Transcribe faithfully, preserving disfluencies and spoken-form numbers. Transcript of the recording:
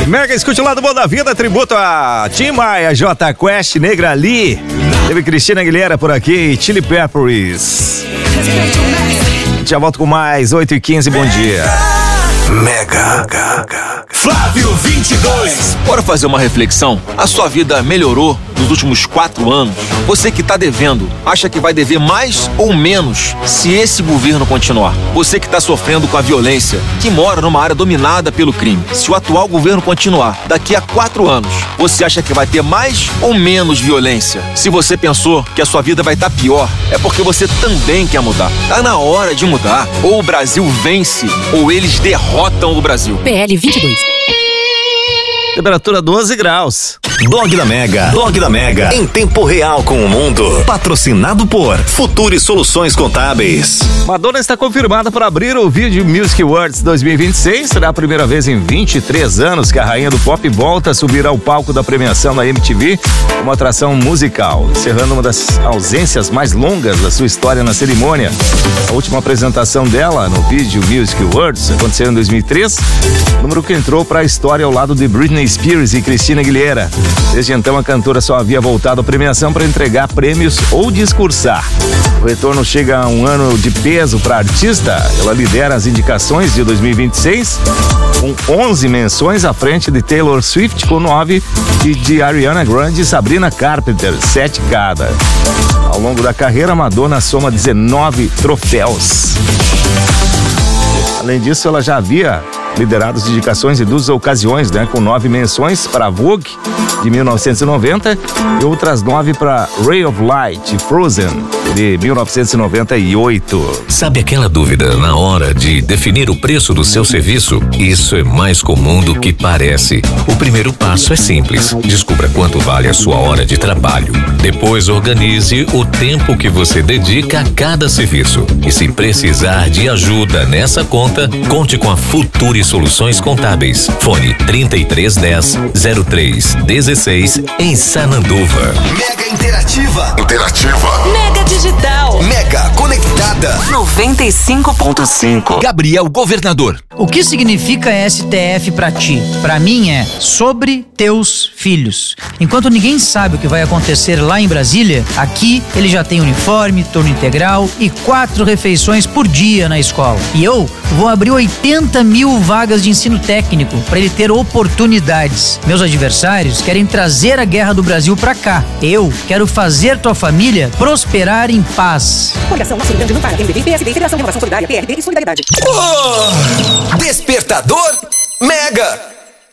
Mega, escute o lado bom da vida, tributo a Tim Maia, J Quest, Negra Lee. Teve Cristina Aguilera por aqui, Chili Peppers. Já volto com mais, oito e quinze, bom dia. Mega. Flávio vinte e dois. Bora fazer uma reflexão? A sua vida melhorou nos últimos quatro anos? Você que tá devendo, acha que vai dever mais ou menos se esse governo continuar? Você que tá sofrendo com a violência, que mora numa área dominada pelo crime, se o atual governo continuar, daqui a quatro anos, você acha que vai ter mais ou menos violência? Se você pensou que a sua vida vai estar pior, é porque você também quer mudar. Tá na hora de mudar. Ou o Brasil vence, ou eles derrotam o Brasil. P L vinte e dois. Temperatura doze graus. Blog da Mega. Blog da Mega. Em tempo real com o mundo. Patrocinado por Futuri Soluções Contábeis. Madonna está confirmada para abrir o Video Music Awards dois mil e vinte e seis. Será a primeira vez em vinte e três anos que a rainha do pop volta a subir ao palco da premiação da M T V, uma atração musical, encerrando uma das ausências mais longas da sua história na cerimônia. A última apresentação dela no Video Music Awards aconteceu em dois mil e três, número que entrou para a história ao lado de Britney Spears e Cristina Aguilera. Desde então, a cantora só havia voltado à premiação para entregar prêmios ou discursar. O retorno chega a um ano de peso para a artista. Ela lidera as indicações de dois mil e vinte e seis, com onze menções à frente de Taylor Swift, com nove, e de Ariana Grande e Sabrina Carpenter, sete cada. Ao longo da carreira, Madonna soma dezenove troféus. Além disso, ela já havia liderado as indicações em duas ocasiões, né, com nove menções para Vogue de mil novecentos e noventa e outras nove para Ray of Light e Frozen de mil novecentos e noventa e oito. Sabe aquela dúvida na hora de definir o preço do seu serviço? Isso é mais comum do que parece. O primeiro passo é simples. Descubra quanto vale a sua hora de trabalho. Depois organize o tempo que você dedica a cada serviço. E se precisar de ajuda nessa conta, conte com a Futuri Soluções Contábeis. Fone trinta e três dez, zero três dezesseis em Sananduva. Mega Interativa. Interativa. Mega Digital. Mega Conectada. noventa e cinco ponto cinco. Gabriel Governador. O que significa S T F pra ti? Pra mim é sobre teus filhos. Enquanto ninguém sabe o que vai acontecer lá em Brasília, aqui ele já tem uniforme, turno integral e quatro refeições por dia na escola. E eu vou abrir oitenta mil vagas de ensino técnico para ele ter oportunidades. Meus adversários querem trazer a guerra do Brasil pra cá. Eu quero fazer tua família prosperar em paz. Coligação Nacional de Amparo, M D B, P S D, Federação de Renovação Solidária, P R D e Solidariedade. Oh, Despertador Mega.